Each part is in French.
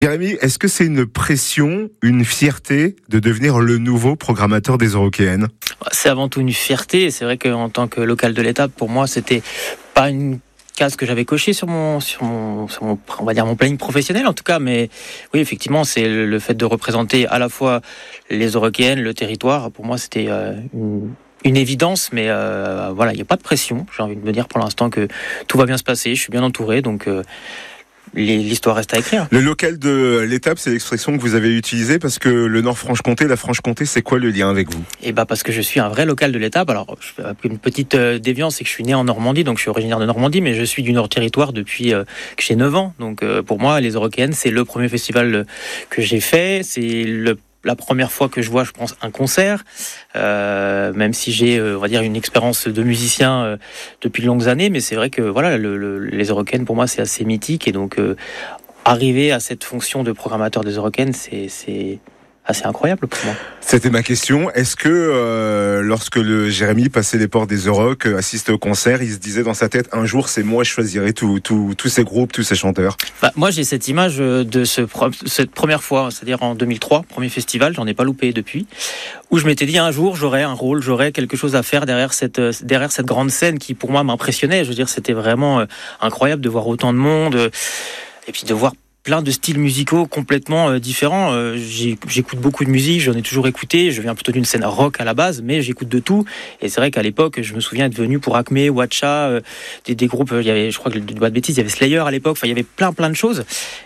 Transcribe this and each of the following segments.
Jérémy, est-ce que c'est une pression, une fierté de devenir le nouveau programmateur des Eurockéennes ? C'est avant tout une fierté. C'est vrai qu'en tant que local de l'étape, pour moi, c'était pas une case que j'avais cochée sur mon, on va dire mon planning professionnel en tout cas. Mais oui, effectivement, c'est le fait de représenter à la fois les Eurockéennes, le territoire. Pour moi, c'était une évidence, mais voilà, il n'y a pas de pression. J'ai envie de me dire pour l'instant que tout va bien se passer. Je suis bien entouré, donc. L'histoire reste à écrire. Le local de l'étape, c'est l'expression que vous avez utilisée parce que le Nord-Franche-Comté, la Franche-Comté, c'est quoi le lien avec vous ? Et parce que je suis un vrai local de l'étape. Alors, une petite déviance, c'est que je suis né en Normandie, donc je suis originaire de Normandie, mais je suis du Nord-Territoire depuis que j'ai 9 ans. Donc, pour moi, les Eurockéennes, c'est le premier festival que j'ai fait. C'est la première fois que je vois, je pense, un concert, même si j'ai, on va dire, une expérience de musicien depuis de longues années, mais c'est vrai que voilà, les Eurockéennes pour moi c'est assez mythique et donc arriver à cette fonction de programmateur des Eurockéennes, c'est assez incroyable pour moi. C'était ma question. Est-ce que lorsque le Jérémy passait les portes des Euroc, assistait au concert, il se disait dans sa tête un jour c'est moi, je choisirai tous ces groupes, tous ces chanteurs? Moi j'ai cette image de cette première fois, c'est-à-dire en 2003, premier festival, j'en ai pas loupé depuis, où je m'étais dit un jour j'aurai un rôle, j'aurai quelque chose à faire derrière cette grande scène qui pour moi m'impressionnait. Je veux dire, c'était vraiment incroyable de voir autant de monde et puis de voir plein de styles musicaux complètement différents. J'écoute beaucoup de musique, j'en ai toujours écouté. Je viens plutôt d'une scène rock à la base, mais j'écoute de tout. Et c'est vrai qu'à l'époque, je me souviens être venu pour Acme, Watcha, des groupes. Il y avait, je crois que de pas de bêtises, il y avait Slayer à l'époque. Enfin, il y avait plein de choses.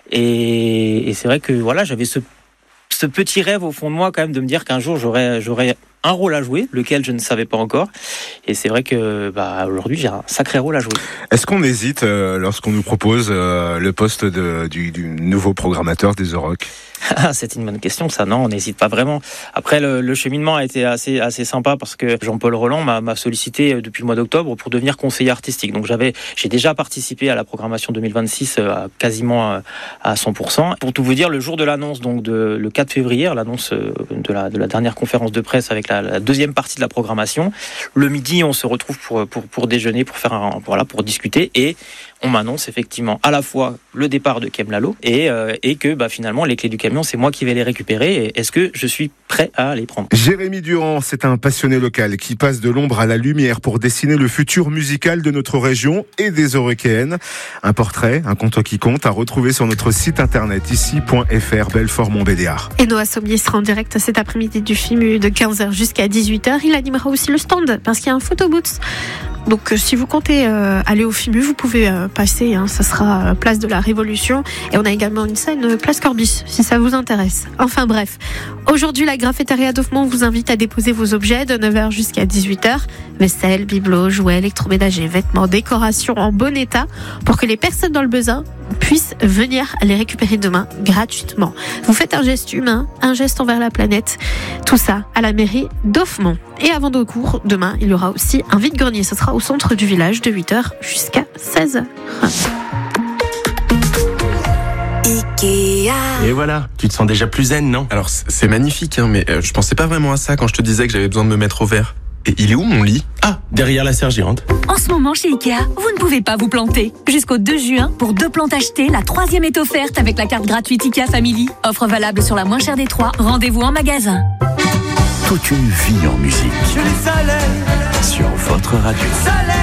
Et c'est vrai que voilà, j'avais ce petit rêve au fond de moi quand même de me dire qu'un jour j'aurais un rôle à jouer, lequel je ne savais pas encore. Et c'est vrai que aujourd'hui j'ai un sacré rôle à jouer. Est-ce qu'on hésite lorsqu'on nous propose le poste du nouveau programmateur des Euroc ? C'est une bonne question, ça. Non, on n'hésite pas vraiment. Après, le cheminement a été assez sympa parce que Jean-Paul Roland m'a sollicité depuis le mois d'octobre pour devenir conseiller artistique. Donc j'ai déjà participé à la programmation 2026 quasiment à 100%. Pour tout vous dire, le jour de l'annonce, donc le 4 février, l'annonce de la dernière conférence de presse avec la deuxième partie de la programmation, le midi, on se retrouve pour déjeuner, pour faire pour discuter, et on m'annonce effectivement à la fois le départ de Kem Lalo et que finalement les clés du camion, c'est moi qui vais les récupérer. Et est-ce que je suis prêt à les prendre ? Jérémy Durand, c'est un passionné local qui passe de l'ombre à la lumière pour dessiner le futur musical de notre région et des Eurockéennes. Un portrait, un conte qui compte, à retrouver sur notre site internet ici.fr Belfort-Montbéliard. Et Noah Sommier sera en direct cet après-midi du FIMU de 15h jusqu'à 18h. Il animera aussi le stand parce qu'il y a un photobooth. Donc si vous comptez aller au FIMU, vous pouvez passer, ça sera place de la Révolution. Et on a également une scène place Corbis, si ça vous intéresse. Enfin bref, aujourd'hui la Graffetteria d'Hoffemont vous invite à déposer vos objets de 9h jusqu'à 18h. Vaisselle, bibelots, jouets, électroménagers, vêtements, décorations en bon état pour que les personnes dans le besoin puissent venir les récupérer demain gratuitement. Vous faites un geste humain, un geste envers la planète, tout ça à la mairie d'Hoffemont. Et avant de cours, demain, il y aura aussi un vide-grenier. Ce sera au centre du village de 8h jusqu'à 16h. Ikea. Et voilà, tu te sens déjà plus zen, non ? Alors c'est magnifique, mais je pensais pas vraiment à ça quand je te disais que j'avais besoin de me mettre au vert. Et il est où mon lit ? Ah, derrière la sergérante. En ce moment chez Ikea, vous ne pouvez pas vous planter. Jusqu'au 2 juin, pour 2 plantes achetées, la 3e est offerte avec la carte gratuite Ikea Family. Offre valable sur la moins chère des 3. Rendez-vous en magasin. Toute une vie en musique. Sur votre radio.